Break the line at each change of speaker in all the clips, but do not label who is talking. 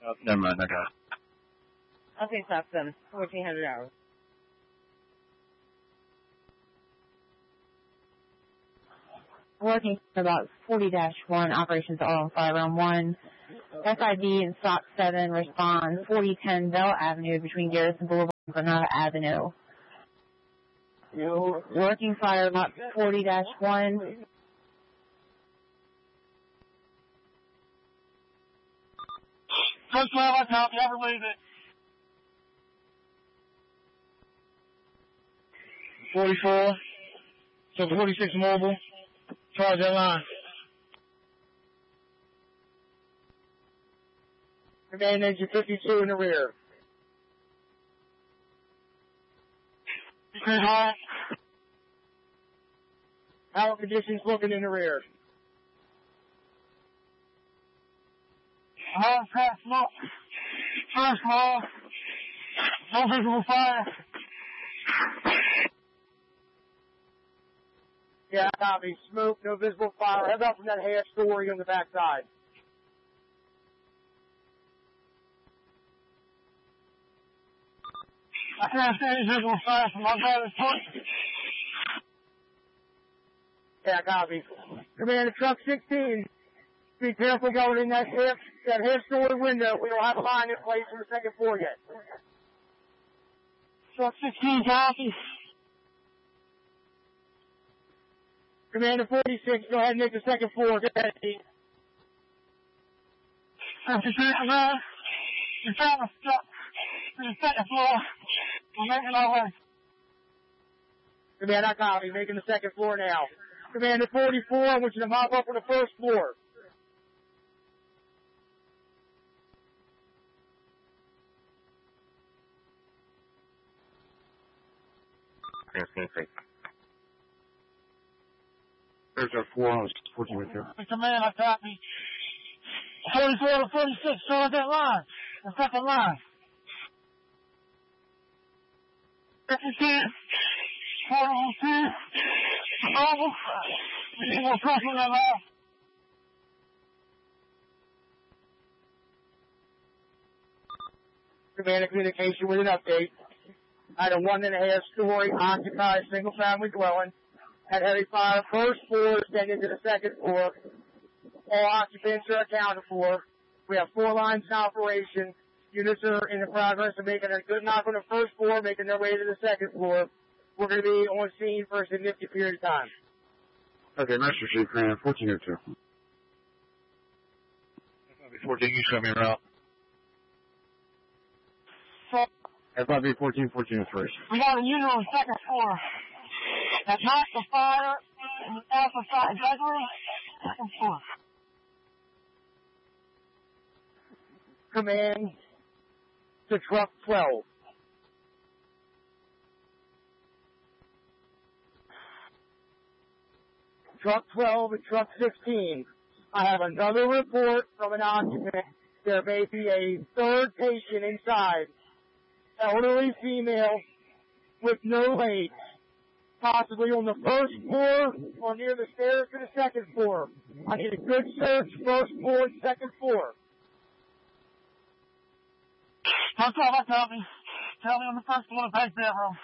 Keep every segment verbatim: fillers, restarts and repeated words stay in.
Oh, never mind, I got it.
Okay, stop them. fourteen hundred hours. Working about forty dash one, operations all on fire round one. S I D and SOC seven respond forty ten Bell Avenue between Garrison Boulevard and Granada Avenue. You working fire about forty dash one.
First twelve, I copy, I believe it. forty-four, so forty-six mobile, charge that line.
Command engine fifty-two in the rear.
Okay, high.
Power conditions looking in the rear.
High, fast, smoke. First wall. No visible fire.
Yeah, copy. Smoke, no visible fire. Head up from that half story on the backside.
I can't see any visible fire from my brother's foot.
Yeah, copy. Command to truck sixteen. Be careful going in that half, that half story window. We don't have a line in place on the second floor yet.
Truck sixteen, copy.
Commander forty-six, go ahead and make the second floor. Go ahead, Steve.
After second floor, we're trying to stop to the second floor. We're making our way.
Commander, I copy. Making the second floor now. Commander forty-four, I want you to mop up on the first floor.
There's our four on fourteen right there.
The command, I copy. forty-four to forty-six, charge that line. The second line. fifty-two, forty-two, over. We need more pressure on that line.
Commander communication with an update. I had a one and a half story occupied single family dwelling. Had heavy fire first floor extended to the second floor. All occupants are accounted for. We have four lines in operation. Units are in the progress of making a good knock on the first floor, making their way to the second floor. We're going to be on scene for a significant period of time.
Okay, Master Chief, man, fourteen oh two. fourteen, you show me a route.
So,
F I B fourteen, fourteen oh three.
we got a unit on the second floor. That knocked the fire in the alpha side bedroom, second floor.
Command to truck twelve. Truck twelve and truck sixteen. I have another report from an occupant. There may be a third patient inside. Elderly female with no legs. Possibly on the first floor or near the stairs to the second floor. I need a good search, first floor and second floor.
Truck twelve, I copy. Tell me on the first floor, back bedroom.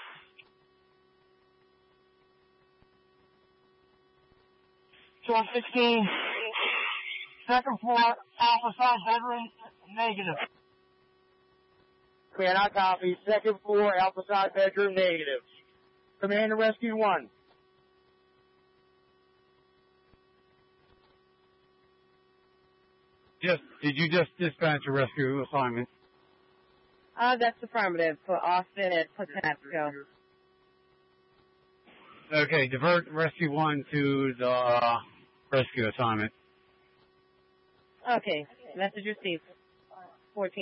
Truck sixteen, second floor, alpha side bedroom, negative.
Command, I copy. Second floor, alpha side bedroom, negative. Command to rescue one.
Just, did you just dispatch a rescue assignment?
Uh, that's affirmative for Austin at Patapsco.
Okay, divert rescue one to the uh, rescue assignment.
Okay, message received. fourteen